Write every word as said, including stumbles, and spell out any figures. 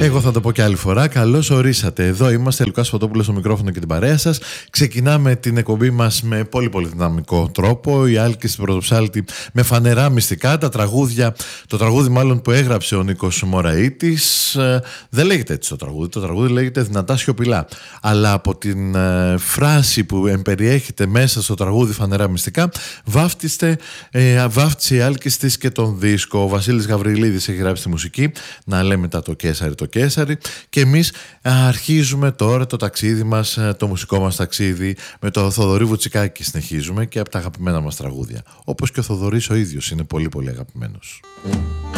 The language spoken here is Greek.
Εγώ θα το πω και άλλη φορά. Καλώς ορίσατε. Εδώ είμαστε, Λουκάς Φωτόπουλος στο μικρόφωνο και την παρέα σας. Ξεκινάμε την εκπομπή μας με πολύ πολύ δυναμικό τρόπο. Η Άλκη στην Πρωτοψάλτη με φανερά μυστικά. Τα τραγούδια, το τραγούδι μάλλον που έγραψε ο Νίκος Μωραΐτης, ε, δεν λέγεται έτσι το τραγούδι. Το τραγούδι λέγεται Δυνατά Σιωπηλά. Αλλά από την ε, φράση που εμπεριέχεται μέσα στο τραγούδι φανερά μυστικά, βάφτιστε, ε, βάφτισε η Άλκη της και τον δίσκο. Ο Βασίλης Γαβριλίδης έχει γράψει τη μουσική. Να λέμε τα το Κέσαρι το Κέσαρι. Και εμείς αρχίζουμε τώρα το ταξίδι μας, το μουσικό μας ταξίδι, με το Θοδωρή Βουτσικάκη συνεχίζουμε και από τα αγαπημένα μας τραγούδια. Όπως και ο Θοδωρής ο ίδιος είναι πολύ πολύ αγαπημένος.